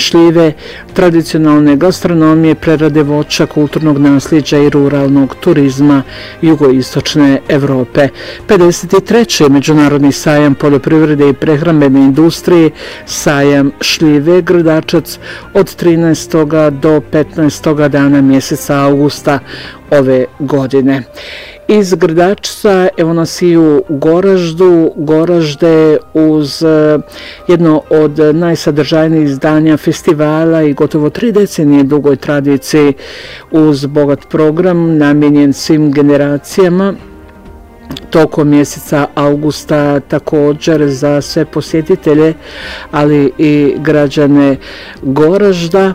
šljive, tradicionalne gastronomije, prerade voća, kulturnog nasljeđa i ruralnog turizma jugoistočne Evrope. 53. Međunarodni sajam poljoprivrede i prehrambene industrije, sajam šljive Grdačac od 13. do 15. dana mjeseca augusta ove godine. Iz Grdačca evo nas i u Goraždu. Goražde uz jedno od najsadržajnijih izdanja festivala i gotovo 3 decenije dugoj tradiciji uz bogat program namijenjen svim generacijama. Tokom mjeseca augusta također za sve posjetitelje, ali i građane Goražda.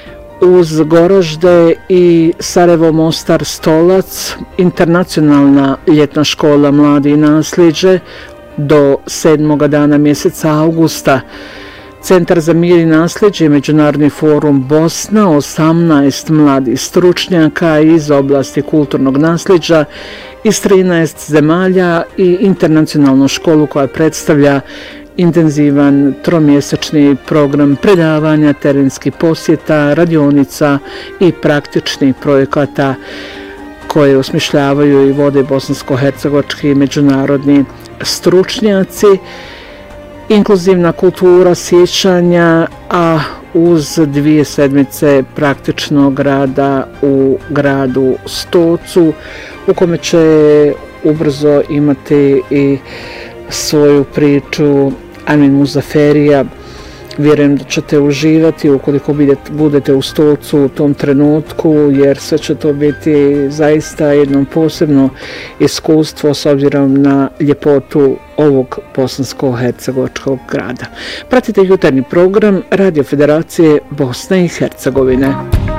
Uz Goražde i Sarajevo, Mostar, Stolac, internacionalna ljetna škola Mladi i nasljeđe do 7. dana mjeseca augusta. Centar za mir i nasljeđe, Međunarodni forum Bosna, 18 mladih stručnjaka iz oblasti kulturnog nasljeđa iz 13 zemalja i internacionalnu školu koja predstavlja intenzivan tromjesečni program predavanja, terenskih posjeta, radionica i praktičnih projekata koje osmišljavaju i vode bosansko-hercegovački međunarodni stručnjaci. Inkluzivna kultura sjećanja, a uz 2 sedmice praktičnog rada u gradu Stocu, u kome će ubrzo imati i svoju priču Amin Muzaferija. Vjerujem da ćete uživati ukoliko budete u Stocu u tom trenutku, jer sve će to biti zaista jedno posebno iskustvo s obzirom na ljepotu ovog bosansko-hercegovačkog grada. Pratite jutarnji program Radio Federacije Bosne i Hercegovine.